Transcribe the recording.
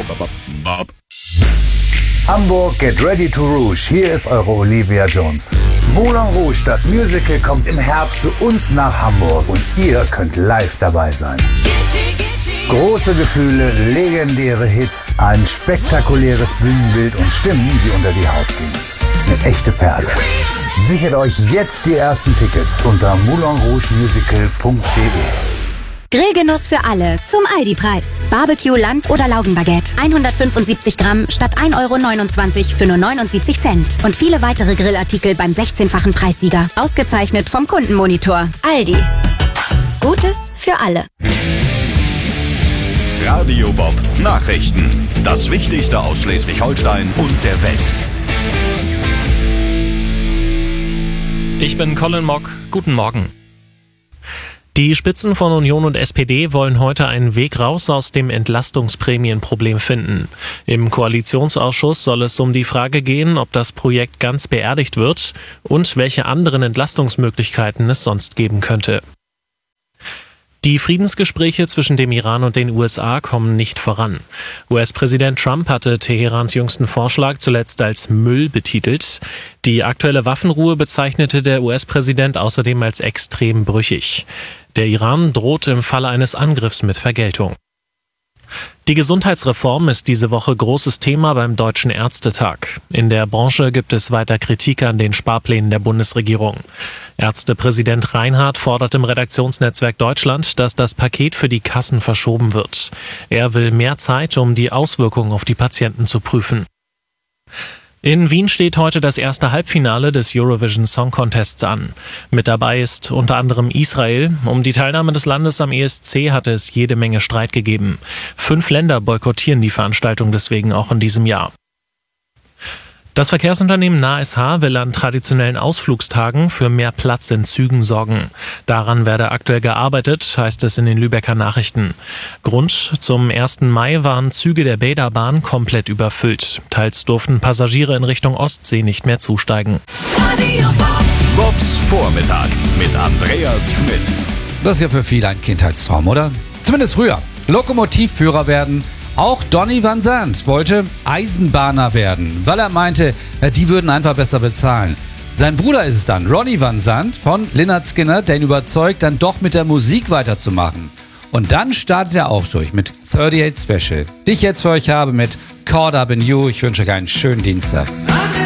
Bob. Hamburg, get ready to rouge. Hier ist eure Olivia Jones. Moulin Rouge, das Musical, kommt im Herbst zu uns nach Hamburg und ihr könnt live dabei sein. Große Gefühle, legendäre Hits, ein spektakuläres Bühnenbild und Stimmen, die unter die Haut gehen. Eine echte Perle. Sichert euch jetzt die ersten Tickets unter moulinrougemusical.de. Grillgenuss für alle zum Aldi-Preis. Barbecue, Land- oder Laugenbaguette. 175 Gramm statt 1,29 € für nur 79 Cent. Und viele weitere Grillartikel beim 16-fachen Preissieger. Ausgezeichnet vom Kundenmonitor. Aldi. Gutes für alle. Radio Bob Nachrichten. Das Wichtigste aus Schleswig-Holstein und der Welt. Ich bin Colin Mock. Guten Morgen. Die Spitzen von Union und SPD wollen heute einen Weg raus aus dem Entlastungsprämienproblem finden. Im Koalitionsausschuss soll es um die Frage gehen, ob das Projekt ganz beerdigt wird und welche anderen Entlastungsmöglichkeiten es sonst geben könnte. Die Friedensgespräche zwischen dem Iran und den USA kommen nicht voran. US-Präsident Trump hatte Teherans jüngsten Vorschlag zuletzt als Müll betitelt. Die aktuelle Waffenruhe bezeichnete der US-Präsident außerdem als extrem brüchig. Der Iran droht im Falle eines Angriffs mit Vergeltung. Die Gesundheitsreform ist diese Woche großes Thema beim Deutschen Ärztetag. In der Branche gibt es weiter Kritik an den Sparplänen der Bundesregierung. Ärztepräsident Reinhardt fordert im Redaktionsnetzwerk Deutschland, dass das Paket für die Kassen verschoben wird. Er will mehr Zeit, um die Auswirkungen auf die Patienten zu prüfen. In Wien steht heute das erste Halbfinale des Eurovision Song Contests an. Mit dabei ist unter anderem Israel. Um die Teilnahme des Landes am ESC hatte es jede Menge Streit gegeben. 5 Länder boykottieren die Veranstaltung deswegen auch in diesem Jahr. Das Verkehrsunternehmen NASH will an traditionellen Ausflugstagen für mehr Platz in Zügen sorgen. Daran werde aktuell gearbeitet, heißt es in den Lübecker Nachrichten. Grund: zum 1. Mai waren Züge der Bäderbahn komplett überfüllt. Teils durften Passagiere in Richtung Ostsee nicht mehr zusteigen. Bobs Vormittag mit Andreas Schmidt. Das ist ja für viele ein Kindheitstraum, oder? Zumindest früher. Lokomotivführer werden. Auch Donny van Sant wollte Eisenbahner werden, weil er meinte, die würden einfach besser bezahlen. Sein Bruder ist es dann, Ronnie van Sant von Lynyrd Skynyrd, der ihn überzeugt, dann doch mit der Musik weiterzumachen. Und dann startet er auch durch mit 38 Special, die ich jetzt für euch habe mit Caught Up in You. Ich wünsche euch einen schönen Dienstag.